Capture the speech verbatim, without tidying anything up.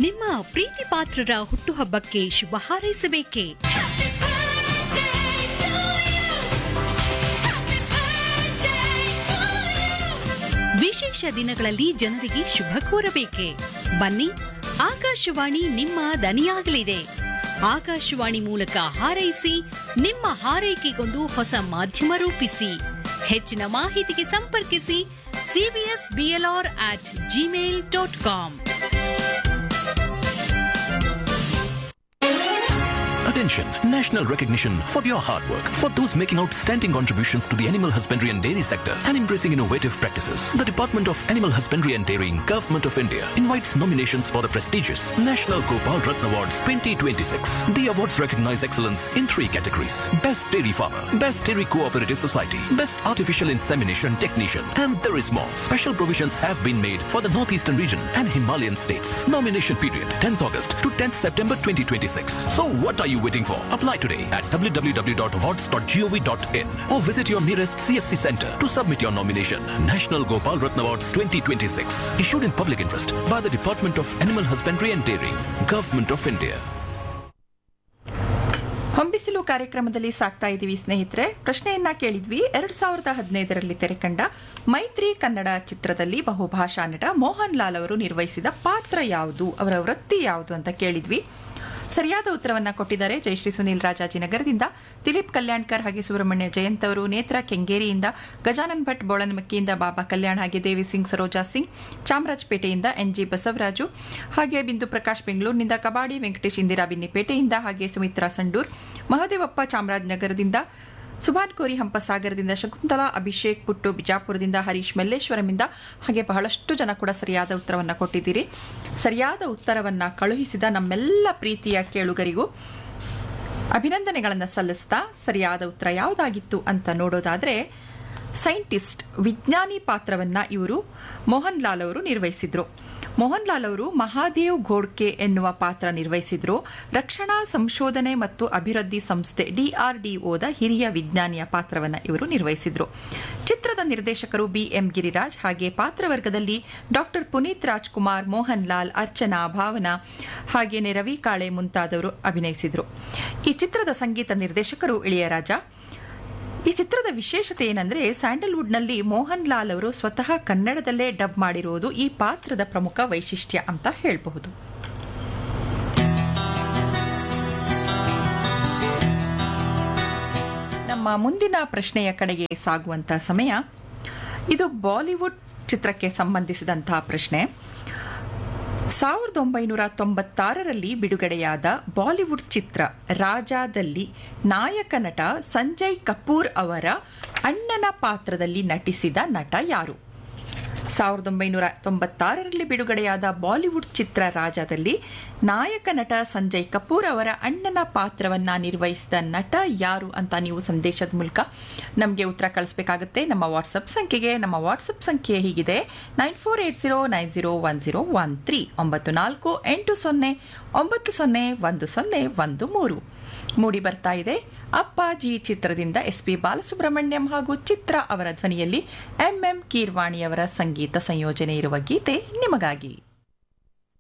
ನಿಮ್ಮ ಪ್ರೀತಿ ಪಾತ್ರರ ಹುಟ್ಟುಹಬ್ಬಕ್ಕೆ ಶುಭ ಹಾರೈಸಬೇಕೇ? ವಿಶೇಷ ದಿನಗಳಲ್ಲಿ ಜನರಿಗೆ ಶುಭ ಕೋರಬೇಕೆ? ಬನ್ನಿ, ಆಕಾಶವಾಣಿ ನಿಮ್ಮ ದನಿಯಾಗಲಿದೆ. ಆಕಾಶವಾಣಿ ಮೂಲಕ ಹಾರೈಸಿ, ನಿಮ್ಮ ಹಾರೈಕೆಗೊಂದು ಹೊಸ ಮಾಧ್ಯಮ ರೂಪಿಸಿ. ಹೆಚ್ಚಿನ ಮಾಹಿತಿಗೆ ಸಂಪರ್ಕಿಸಿ CBS BLR at Gmail dot com. Attention! National recognition for your hard work. For those making outstanding contributions to the animal husbandry and dairy sector and embracing innovative practices, the Department of Animal Husbandry and Dairying, Government of India invites nominations for the prestigious National Gopal Ratna Awards twenty twenty-six. The awards recognize excellence in three categories: Best Dairy Farmer, Best Dairy Cooperative Society, Best Artificial Insemination Technician, and there is more. Special provisions have been made for the Northeastern region and Himalayan states. Nomination period tenth August to tenth September twenty twenty-six. So what are you waiting for? Apply today at w w w dot awards dot gov dot in or visit your nearest C S C center to submit your nomination. National Gopal Ratna Awards twenty twenty-six. Issued in public interest by the Department of Animal Husbandry and Dairying, Government of India. Hombisilu ಕಾರ್ಯಕ್ರಮದಲ್ಲಿ ಸಾಕ್ತಾ ಇದ್ದೀವಿ ಸ್ನೇಹಿತರೆ. ಪ್ರಶ್ನೆಯನ್ನ ಕೇಳಿದ್ವಿ. ಎರಡ್ ಸಾವಿರದ ಹದಿನೈದರಲ್ಲಿ ತೆರೆಕಂಡ ಮೈತ್ರಿ ಕನ್ನಡ ಚಿತ್ರದಲ್ಲಿ ಬಹುಭಾಷಾ ನಟ ಮೋಹನ್ ಲಾಲ್ ಅವರು ನಿರ್ವಹಿಸಿದ ಪಾತ್ರ ಯಾವುದು, ಅವರ ವೃತ್ತಿ ಯಾವುದು ಅಂತ ಕೇಳಿದ್ವಿ. ಸರಿಯಾದ ಉತ್ತರವನ್ನ ಕೊಟ್ಟಿದ್ದಾರೆ ಜಯಶ್ರೀ ಸುನೀಲ್ ರಾಜಾಜಿನಗರದಿಂದ, ದಿಲೀಪ್ ಕಲ್ಯಾಣ್ಕರ್ ಹಾಗೆ ಸುಬ್ರಹ್ಮಣ್ಯ ಜಯಂತ್ ಅವರು, ನೇತ್ರ ಕೆಂಗೇರಿಯಿಂದ, ಗಜಾನನ್ ಭಟ್ ಬೋಳನ್ಮಕ್ಕಿಯಿಂದ, ಬಾಬಾ ಕಲ್ಯಾಣ್ ಹಾಗೆ ದೇವಿ ಸಿಂಗ್, ಸರೋಜಾ ಸಿಂಗ್ ಚಾಮರಾಜಪೇಟೆಯಿಂದ, ಎನ್ ಜಿ ಬಸವರಾಜು ಹಾಗೆ ಬಿಂದು ಪ್ರಕಾಶ್ ಬೆಂಗಳೂರಿನಿಂದ, ಕಬಾಡಿ ವೆಂಕಟೇಶ್ ಇಂದಿರಾ ಬಿನ್ನಿಪೇಟೆಯಿಂದ ಹಾಗೆ ಸುಮಿತ್ರಾ ಸಂಡೂರ್, ಮಹದೇವಪ್ಪ ಚಾಮರಾಜನಗರದಿಂದ, ಸುಭಾನ್ ಕೋರಿ ಹಂಪಸಾಗರದಿಂದ, ಶಕುಂತಲಾ ಅಭಿಷೇಕ್ ಪುಟ್ಟು ಬಿಜಾಪುರದಿಂದ, ಹರೀಶ್ ಮಲ್ಲೇಶ್ವರಮಿಂದ ಹಾಗೆ ಬಹಳಷ್ಟು ಜನ ಕೂಡ ಸರಿಯಾದ ಉತ್ತರವನ್ನು ಕೊಟ್ಟಿದ್ದೀರಿ. ಸರಿಯಾದ ಉತ್ತರವನ್ನು ಕಳುಹಿಸಿದ ನಮ್ಮೆಲ್ಲ ಪ್ರೀತಿಯ ಕೇಳುಗರಿಗೂ ಅಭಿನಂದನೆಗಳನ್ನು ಸಲ್ಲಿಸ್ತಾ ಸರಿಯಾದ ಉತ್ತರ ಯಾವುದಾಗಿತ್ತು ಅಂತ ನೋಡೋದಾದರೆ, ಸೈಂಟಿಸ್ಟ್ ವಿಜ್ಞಾನಿ ಪಾತ್ರವನ್ನು ಇವರು ಮೋಹನ್ ಲಾಲ್ ಅವರು ನಿರ್ವಹಿಸಿದ್ರು. ಮೋಹನ್ ಲಾಲ್ ಅವರು ಮಹಾದೇವ್ ಘೋಡ್ಕೆ ಎನ್ನುವ ಪಾತ್ರ ನಿರ್ವಹಿಸಿದ್ರು. ರಕ್ಷಣಾ ಸಂಶೋಧನೆ ಮತ್ತು ಅಭಿವೃದ್ಧಿ ಸಂಸ್ಥೆ ಡಿಆರ್ಡಿಒದ ಹಿರಿಯ ವಿಜ್ಞಾನಿಯ ಪಾತ್ರವನ್ನು ಇವರು ನಿರ್ವಹಿಸಿದ್ರು. ಚಿತ್ರದ ನಿರ್ದೇಶಕರು ಬಿ ಎಂ ಗಿರಿರಾಜ್ ಹಾಗೆ ಪಾತ್ರವರ್ಗದಲ್ಲಿ ಡಾಕ್ಟರ್ ಪುನೀತ್ ರಾಜ್ಕುಮಾರ್, ಮೋಹನ್ ಲಾಲ್, ಅರ್ಚನಾ, ಭಾವನಾ ಹಾಗೇನೆ ರವಿ ಕಾಳೆ ಮುಂತಾದವರು ಅಭಿನಯಿಸಿದ್ರು. ಈ ಚಿತ್ರದ ಸಂಗೀತ ನಿರ್ದೇಶಕರು ಇಳಿಯರಾಜ. ಈ ಚಿತ್ರದ ವಿಶೇಷತೆ ಏನಂದ್ರೆ, ಸ್ಯಾಂಡಲ್ವುಡ್ನಲ್ಲಿ ಮೋಹನ್ ಲಾಲ್ ಅವರು ಸ್ವತಃ ಕನ್ನಡದಲ್ಲೇ ಡಬ್ ಮಾಡಿರುವುದು ಈ ಪಾತ್ರದ ಪ್ರಮುಖ ವೈಶಿಷ್ಟ್ಯ ಅಂತ ಹೇಳಬಹುದು. ನಮ್ಮ ಮುಂದಿನ ಪ್ರಶ್ನೆಯ ಕಡೆಗೆ ಸಾಗುವಂತ ಸಮಯ. ಇದು ಬಾಲಿವುಡ್ ಚಿತ್ರಕ್ಕೆ ಸಂಬಂಧಿಸಿದಂತಹ ಪ್ರಶ್ನೆ. ಸಾವಿರದ ಒಂಬೈನೂರ ತೊಂಬತ್ತಾರರಲ್ಲಿ ಬಿಡುಗಡೆಯಾದ ಬಾಲಿವುಡ್ ಚಿತ್ರ ರಾಜಾದಲ್ಲಿ ನಾಯಕ ನಟ ಸಂಜಯ್ ಕಪೂರ್ ಅವರ ಅಣ್ಣನ ಪಾತ್ರದಲ್ಲಿ ನಟಿಸಿದ ನಟ ಯಾರು? ಸಾವಿರದ ಒಂಬೈನೂರ ತೊಂಬತ್ತಾರರಲ್ಲಿ ಬಿಡುಗಡೆಯಾದ ಬಾಲಿವುಡ್ ಚಿತ್ರ ರಾಜಾದಲ್ಲಿ ನಾಯಕ ನಟ ಸಂಜಯ್ ಕಪೂರ್ ಅವರ ಅಣ್ಣನ ಪಾತ್ರವನ್ನು ನಿರ್ವಹಿಸಿದ ನಟ ಯಾರು ಅಂತ ನೀವು ಸಂದೇಶದ ಮೂಲಕ ನಮಗೆ ಉತ್ತರ ಕಳಿಸ್ಬೇಕಾಗುತ್ತೆ ನಮ್ಮ ವಾಟ್ಸಪ್ ಸಂಖ್ಯೆಗೆ. ನಮ್ಮ ವಾಟ್ಸಪ್ ಸಂಖ್ಯೆ ಹೀಗಿದೆ: nine four eight zero nine zero one zero one three ಒಂಬತ್ತು ನಾಲ್ಕು ಎಂಟು ಸೊನ್ನೆ ಒಂಬತ್ತು ಸೊನ್ನೆ ಒಂದು ಸೊನ್ನೆ ಒಂದು ಮೂರು. ಮೂಡಿ ಬರ್ತಾ ಇದೆ ಅಪ್ಪಾಜಿ ಚಿತ್ರದಿಂದ ಎಸ್ ಪಿ ಬಾಲಸುಬ್ರಹ್ಮಣ್ಯಂ ಹಾಗೂ ಚಿತ್ರ ಅವರ ಧ್ವನಿಯಲ್ಲಿ ಎಂ ಎಂ ಕೀರ್ವಾಣಿಯವರ ಸಂಗೀತ ಸಂಯೋಜನೆ ಇರುವ ಗೀತೆ ನಿಮಗಾಗಿ.